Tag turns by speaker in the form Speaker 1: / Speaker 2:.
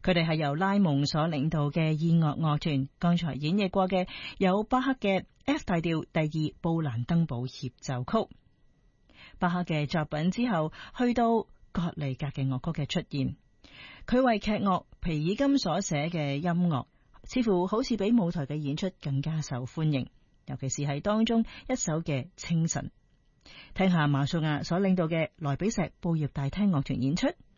Speaker 1: 佢哋係由拉蒙所領導嘅意樂樂團，剛才演繹過嘅有巴克嘅 F 大調第二布蘭登堡協奏曲。巴克嘅作品之後，去到格里格嘅樂曲嘅出現，佢為劇樂皮爾金所寫嘅音樂，似乎好似比舞台嘅演出更加受歡迎，尤其是係當中一首嘅清晨。聽下馬素亞所領導嘅萊比錫布業大廳樂團演出。